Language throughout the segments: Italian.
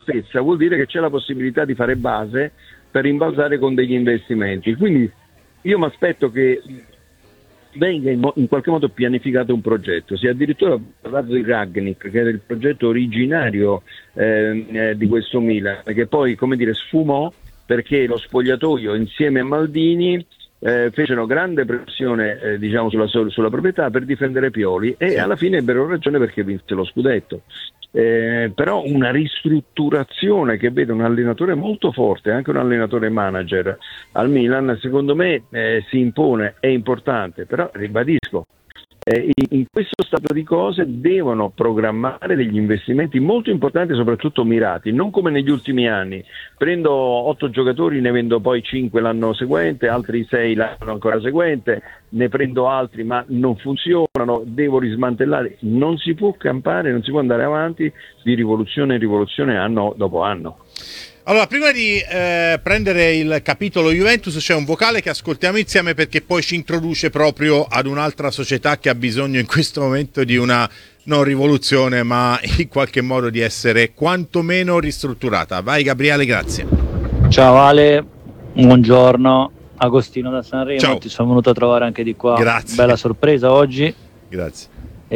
stessa, vuol dire che c'è la possibilità di fare base per rimbalzare con degli investimenti. Quindi io mi aspetto che venga in qualche modo pianificato un progetto. Si è addirittura parlato di Rangnick, che era il progetto originario di questo Milan, che poi, come dire, sfumò perché lo spogliatoio insieme a Maldini fecero grande pressione diciamo sulla proprietà per difendere Pioli, e alla fine ebbero ragione perché vinse lo scudetto. Però una ristrutturazione che vede un allenatore molto forte, anche un allenatore manager al Milan, secondo me si impone, è importante, però ribadisco, in questo stato di cose devono programmare degli investimenti molto importanti, soprattutto mirati, non come negli ultimi anni: prendo 8 giocatori, ne vendo poi 5 l'anno seguente, altri 6 l'anno ancora seguente, ne prendo altri ma non funzionano, devo rismantellare. Non si può campare, non si può andare avanti di rivoluzione in rivoluzione anno dopo anno. Allora, prima di prendere il capitolo Juventus, c'è un vocale che ascoltiamo insieme, perché poi ci introduce proprio ad un'altra società che ha bisogno in questo momento di una non rivoluzione, ma in qualche modo di essere quantomeno ristrutturata. Vai Gabriele, grazie. Ciao Ale, buongiorno. Agostino da Sanremo. Ciao. Ti sono venuto a trovare anche di qua. Grazie. Bella sorpresa oggi. Grazie.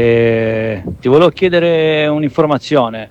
Ti volevo chiedere un'informazione.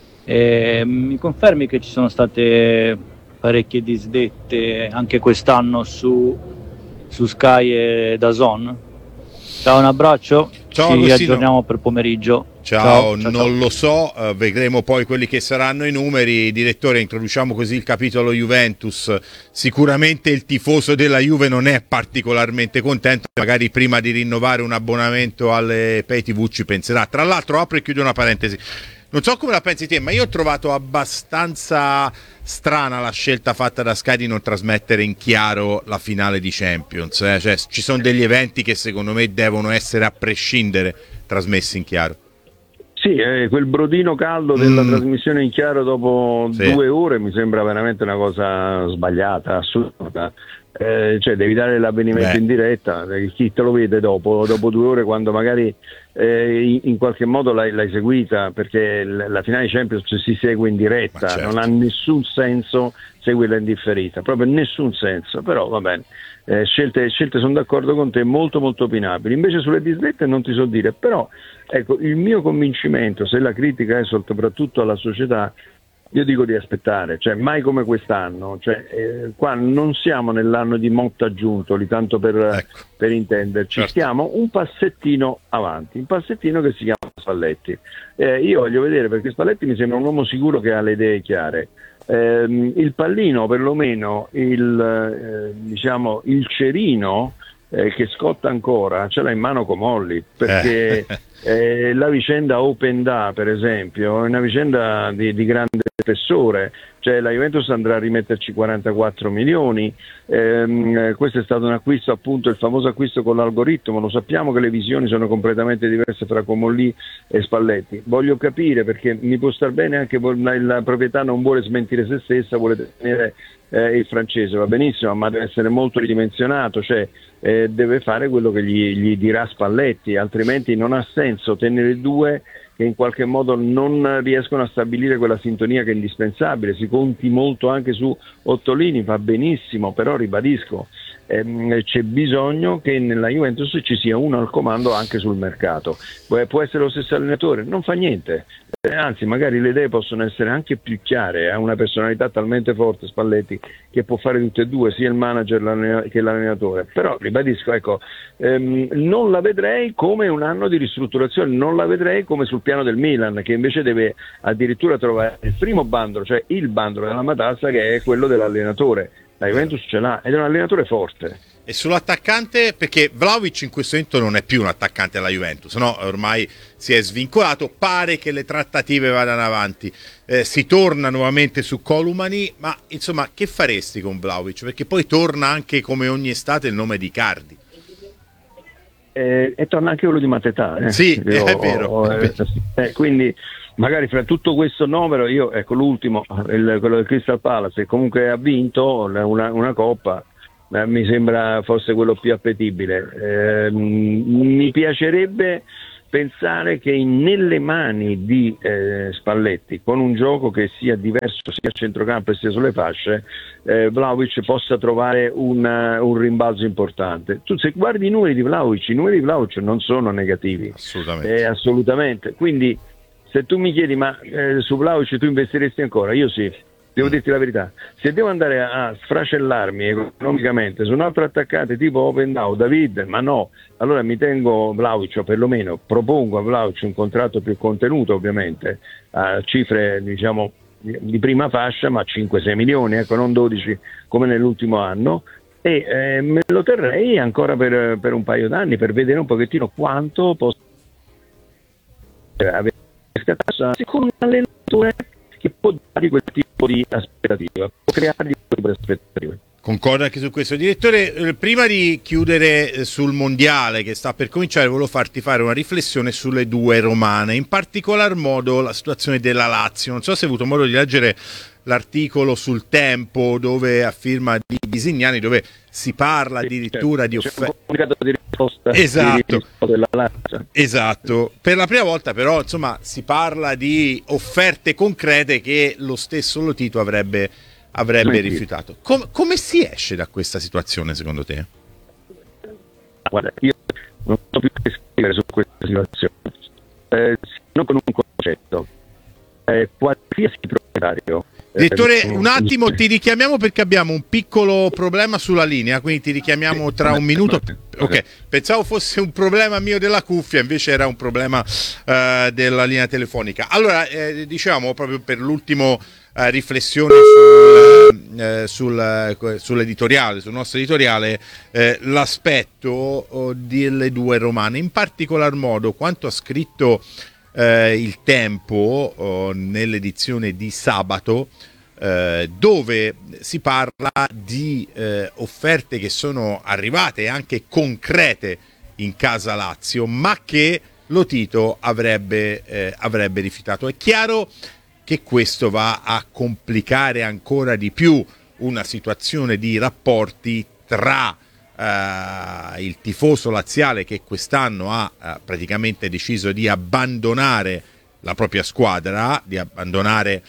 Mi confermi che ci sono state parecchie disdette anche quest'anno su Sky e DAZN? Ciao, un abbraccio. Ciao, ci Agostino. aggiorniamo per pomeriggio. Ciao, ciao. Non lo so, vedremo poi quelli che saranno i numeri. Direttore, introduciamo così il capitolo Juventus. Sicuramente il tifoso della Juve non è particolarmente contento, magari prima di rinnovare un abbonamento alle Pay TV ci penserà. Tra l'altro, apro e chiudo una parentesi. Non so come la pensi te, ma io ho trovato abbastanza strana la scelta fatta da Sky di non trasmettere in chiaro la finale di Champions. Cioè, ci sono degli eventi che secondo me devono essere, a prescindere, trasmessi in chiaro. Sì, quel brodino caldo della trasmissione in chiaro dopo 2 ore mi sembra veramente una cosa sbagliata, assurda. Cioè devi dare l'avvenimento in diretta, chi te lo vede dopo 2 ore, quando magari in qualche modo l'hai seguita, perché la finale di Champions si segue in diretta, certo. Non ha nessun senso seguirla in differita, proprio nessun senso. Però va bene, scelte sono d'accordo con te, molto molto opinabili. Invece sulle disdette non ti so dire, però ecco, il mio convincimento, se la critica è soprattutto alla società, io dico di aspettare, cioè mai come quest'anno, cioè qua non siamo nell'anno di Motta Giuntoli, tanto per intenderci, certo. Stiamo un passettino avanti, un passettino che si chiama Spalletti. Io voglio vedere, perché Spalletti mi sembra un uomo sicuro che ha le idee chiare. Il pallino, perlomeno diciamo il cerino che scotta ancora, ce l'ha in mano Comolli, perché la vicenda Openda, per esempio, è una vicenda di grande spessore. Cioè la Juventus andrà a rimetterci 44 milioni, questo è stato un acquisto, appunto il famoso acquisto con l'algoritmo. Lo sappiamo che le visioni sono completamente diverse fra Comolli e Spalletti. Voglio capire, perché mi può star bene anche la proprietà non vuole smentire se stessa, vuole tenere il francese, va benissimo, ma deve essere molto ridimensionato, cioè deve fare quello che gli dirà Spalletti, altrimenti non ha senso tenere due che in qualche modo non riescono a stabilire quella sintonia che è indispensabile. Si conti molto anche su Ottolini, va benissimo, però ribadisco, c'è bisogno che nella Juventus ci sia uno al comando anche sul mercato. Può essere lo stesso allenatore, non fa niente, anzi magari le idee possono essere anche più chiare. Ha una personalità talmente forte Spalletti che può fare tutte e due, sia il manager che l'allenatore. Però ribadisco, ecco, non la vedrei come un anno di ristrutturazione, non la vedrei come sul piano del Milan, che invece deve addirittura trovare il primo bandolo, cioè il bandolo della matassa, che è quello dell'allenatore. La Juventus ce l'ha ed è un allenatore forte. E sull'attaccante, perché Vlahovic in questo momento non è più un attaccante alla Juventus, no? Ormai si è svincolato, pare che le trattative vadano avanti, si torna nuovamente su Columani, ma insomma che faresti con Vlahovic? Perché poi torna anche, come ogni estate, il nome di Icardi. E torna anche quello di Matetà. Sì, è vero. Quindi magari fra tutto questo novero, io ecco l'ultimo, quello del Crystal Palace, che comunque ha vinto una coppa, mi sembra forse quello più appetibile. Mi piacerebbe pensare che nelle mani di Spalletti, con un gioco che sia diverso sia a centrocampo e sia sulle fasce, Vlahovic possa trovare un rimbalzo importante. Tu se guardi i numeri di Vlahovic non sono negativi, assolutamente. Quindi se tu mi chiedi ma su Vlahovic tu investiresti ancora? Io sì. Devo dirti la verità, se devo andare a sfracellarmi economicamente su un altro attaccante tipo Opendao, David, ma no, allora mi tengo Vlahovic, o perlomeno propongo a Vlahovic un contratto più contenuto, ovviamente, a cifre diciamo di prima fascia, ma 5-6 milioni, ecco, non 12 come nell'ultimo anno, e me lo terrei ancora per un paio d'anni per vedere un pochettino quanto posso avere con un allenatore che può dargli quel tipo di aspettativa, può creargli quel tipo di aspettative. Concordo anche su questo. Direttore, prima di chiudere sul mondiale che sta per cominciare, volevo farti fare una riflessione sulle due romane, in particolar modo la situazione della Lazio. Non so se hai avuto modo di leggere l'articolo sul Tempo dove a firma di Bisignani, dove si parla addirittura di offerte. Esatto. Per la prima volta però insomma si parla di offerte concrete che lo stesso Lotito avrebbe rifiutato. Come si esce da questa situazione secondo te? Guarda, io non so più che scrivere su questa situazione, non con un concetto. Qualsiasi proprietario. Direttore, un attimo, ti richiamiamo perché abbiamo un piccolo problema sulla linea, quindi ti richiamiamo tra un minuto. Ok, pensavo fosse un problema mio della cuffia, invece era un problema della linea telefonica. Allora, diciamo proprio per l'ultimo riflessione sull'editoriale, sul nostro editoriale, l'aspetto delle due romane, in particolar modo quanto ha scritto il Tempo nell'edizione di sabato, dove si parla di offerte che sono arrivate anche concrete in casa Lazio, ma che Lotito avrebbe rifiutato. È chiaro che questo va a complicare ancora di più una situazione di rapporti tra il tifoso laziale che quest'anno ha praticamente deciso di abbandonare la propria squadra, di abbandonare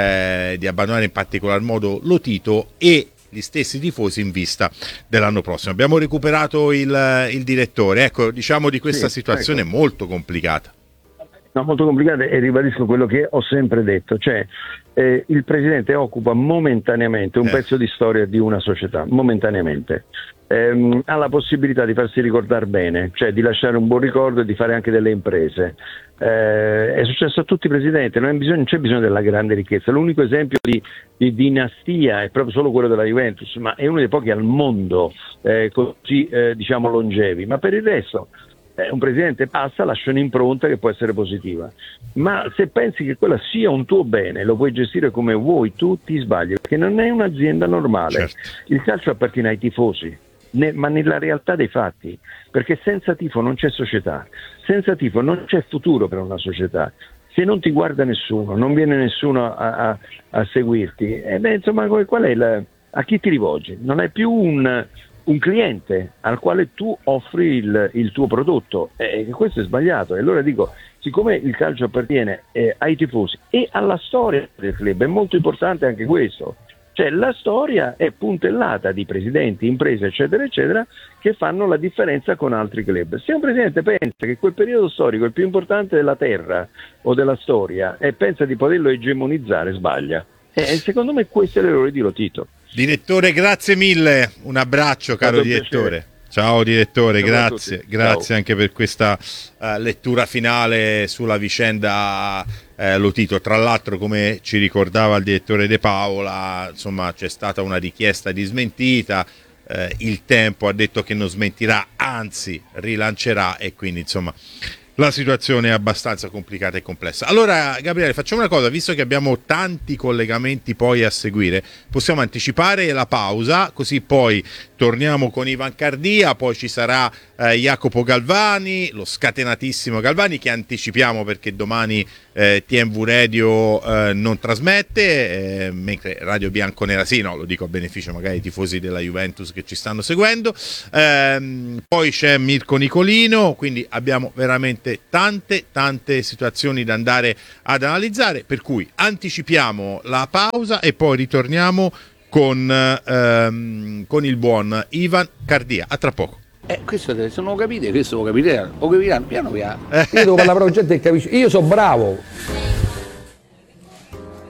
in particolar modo Lotito, e gli stessi tifosi in vista dell'anno prossimo. Abbiamo recuperato il direttore, ecco, diciamo di questa situazione molto complicata. No, molto complicata, e ribadisco quello che ho sempre detto, cioè il presidente occupa momentaneamente un pezzo di storia di una società, momentaneamente. Ha la possibilità di farsi ricordare bene, cioè di lasciare un buon ricordo e di fare anche delle imprese. È successo a tutti i presidenti, non c'è bisogno della grande ricchezza. L'unico esempio di dinastia è proprio solo quello della Juventus, ma è uno dei pochi al mondo così diciamo longevi, ma per il resto un presidente passa, lascia un'impronta che può essere positiva, ma se pensi che quella sia un tuo bene, lo puoi gestire come vuoi, tu ti sbagli, perché non è un'azienda normale. Certo. Il calcio appartiene ai tifosi, ma nella realtà dei fatti, perché senza tifo non c'è società, senza tifo non c'è futuro per una società. Se non ti guarda nessuno, non viene nessuno a seguirti, insomma, qual è a chi ti rivolgi? Non hai più un cliente al quale tu offri il tuo prodotto, e questo è sbagliato. E allora dico, siccome il calcio appartiene ai tifosi e alla storia del club, è molto importante anche questo, cioè la storia è puntellata di presidenti, imprese eccetera eccetera, che fanno la differenza con altri club. Se un presidente pensa che quel periodo storico è il più importante della terra o della storia e pensa di poterlo egemonizzare, sbaglia. Secondo me questo è l'errore di Lotito. Direttore, grazie mille, un abbraccio caro direttore. Piacere. Ciao direttore, grazie Ciao. Anche per questa lettura finale sulla vicenda Lotito. Tra l'altro, come ci ricordava il direttore De Paola, insomma c'è stata una richiesta di smentita, il Tempo ha detto che non smentirà, anzi rilancerà, e quindi insomma la situazione è abbastanza complicata e complessa. Allora Gabriele, facciamo una cosa, visto che abbiamo tanti collegamenti poi a seguire, possiamo anticipare la pausa, così poi torniamo con Ivan Cardia, poi ci sarà Jacopo Galvani, lo scatenatissimo Galvani, che anticipiamo perché domani TMV Radio non trasmette, mentre Radio Bianconera sì, no, lo dico a beneficio magari dei tifosi della Juventus che ci stanno seguendo. Poi c'è Mirko Nicolino, quindi abbiamo veramente tante situazioni da andare ad analizzare, per cui anticipiamo la pausa e poi ritorniamo con il buon Ivan Cardia. A tra poco. Questo se non lo capite, questo lo capiranno piano piano. Io devo parlare con gente che capisce. Io sono bravo,